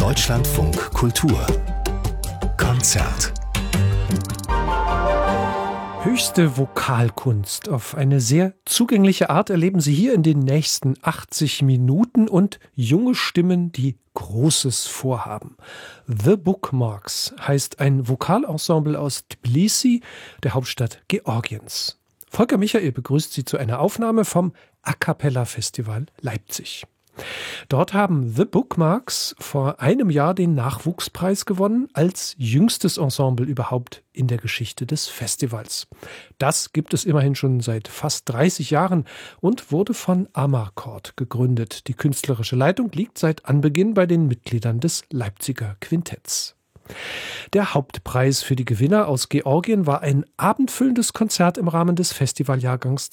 Deutschlandfunk Kultur Konzert. Höchste Vokalkunst auf eine sehr zugängliche Art erleben Sie hier in den nächsten 80 Minuten und junge Stimmen, die Großes vorhaben. The Bookmarks heißt ein Vokalensemble aus Tbilisi, der Hauptstadt Georgiens. Volker Michael begrüßt Sie zu einer Aufnahme vom A Cappella Festival Leipzig. Dort haben The Bookmarks vor einem Jahr den Nachwuchspreis gewonnen als jüngstes Ensemble überhaupt in der Geschichte des Festivals. Das gibt es immerhin schon seit fast 30 Jahren und wurde von Amarcord gegründet. Die künstlerische Leitung liegt seit Anbeginn bei den Mitgliedern des Leipziger Quintetts. Der Hauptpreis für die Gewinner aus Georgien war ein abendfüllendes Konzert im Rahmen des Festivaljahrgangs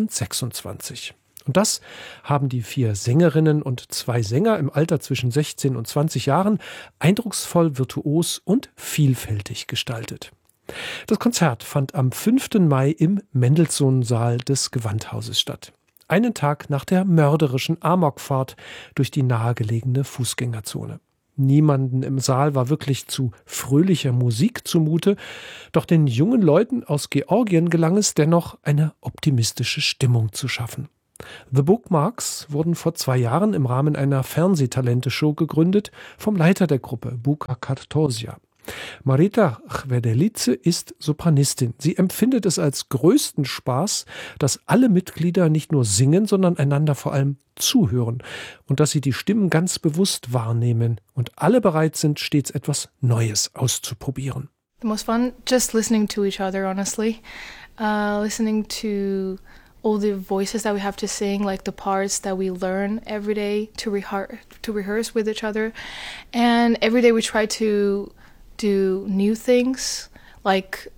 2026. Und das haben die 4 Sängerinnen und 2 Sänger im Alter zwischen 16 und 20 Jahren eindrucksvoll, virtuos und vielfältig gestaltet. Das Konzert fand am 5. Mai im Mendelssohn-Saal des Gewandhauses statt. Einen Tag nach der mörderischen Amokfahrt durch die nahegelegene Fußgängerzone. Niemanden im Saal war wirklich zu fröhlicher Musik zumute, doch den jungen Leuten aus Georgien gelang es dennoch, eine optimistische Stimmung zu schaffen. The Bookmarks wurden vor 2 Jahren im Rahmen einer Fernsehtalente-Show gegründet vom Leiter der Gruppe, Buka Kartosia. Marita Chvedelice ist Sopranistin. Sie empfindet es als größten Spaß, dass alle Mitglieder nicht nur singen, sondern einander vor allem zuhören und dass sie die Stimmen ganz bewusst wahrnehmen und alle bereit sind, stets etwas Neues auszuprobieren. The most fun, just listening to each other, honestly. Listening to all the voices that we have to sing, like the parts that we learn every day to rehearse with each other. And every day we try to do new things, like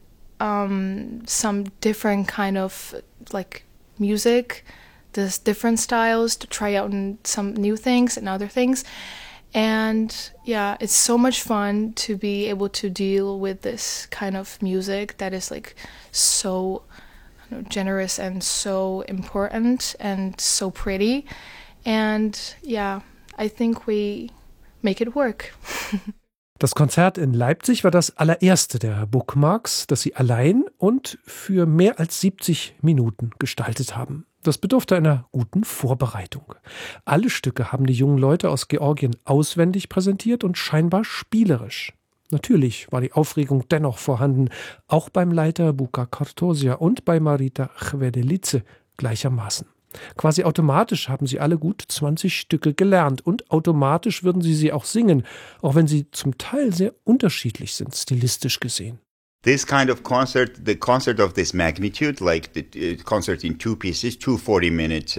some different kind of like music. There's different styles to try out some new things and other things. And yeah, it's so much fun to be able to deal with this kind of music that is like so generous and so important and so pretty. And yeah, I think we make it work. Das Konzert in Leipzig war das allererste der Bookmarks, das sie allein und für mehr als 70 Minuten gestaltet haben. Das bedurfte einer guten Vorbereitung. Alle Stücke haben die jungen Leute aus Georgien auswendig präsentiert und scheinbar spielerisch. Natürlich war die Aufregung dennoch vorhanden, auch beim Leiter Buka Kartosia und bei Marita Chvedelice gleichermaßen. Quasi automatisch haben sie alle gut 20 Stücke gelernt und automatisch würden sie auch singen, auch wenn sie zum Teil sehr unterschiedlich sind, stilistisch gesehen. This kind of concert, the concert of this magnitude, like the concert in 2 pieces, 2 40-minute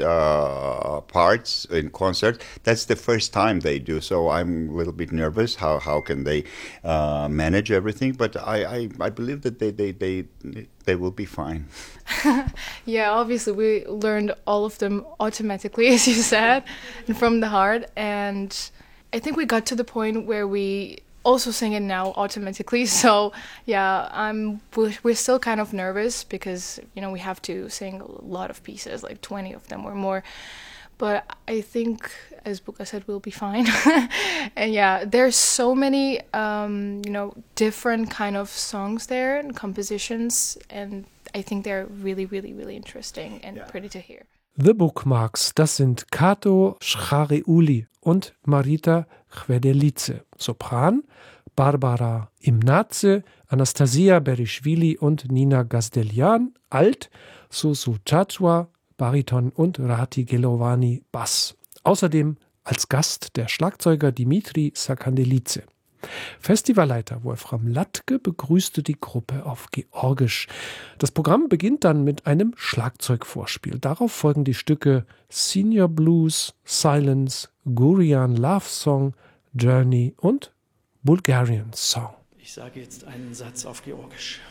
parts in concert, that's the first time they do. So I'm a little bit nervous. How can they manage everything? But I believe that they will be fine. Yeah, obviously we learned all of them automatically, as you said, and from the heart. And I think we got to the point where we also sing it now automatically. So yeah, we're still kind of nervous because, you know, we have to sing a lot of pieces, like 20 of them or more. But I think, as Buka said, we'll be fine. And yeah, there's so many, different kind of songs there and compositions. And I think they're really, really, really interesting and pretty to hear. The Bookmarks, das sind Kato Schariuli und Marita Chvedelice, Sopran, Barbara Imnaze, Anastasia Berishvili und Nina Gazdelian, Alt, Susu Chatwa, Bariton und Rati Gelovani, Bass. Außerdem als Gast der Schlagzeuger Dimitri Sakandelice. Festivalleiter Wolfram Latke begrüßte die Gruppe auf Georgisch. Das Programm beginnt dann mit einem Schlagzeugvorspiel. Darauf folgen die Stücke Senior Blues, Silence, Gurian Love Song, Journey und Bulgarian Song. Ich sage jetzt einen Satz auf Georgisch.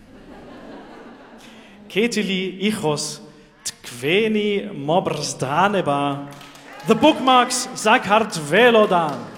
Ketili ichos tkveni mobrzdraneba. The Bookmarks Sakart Velodan.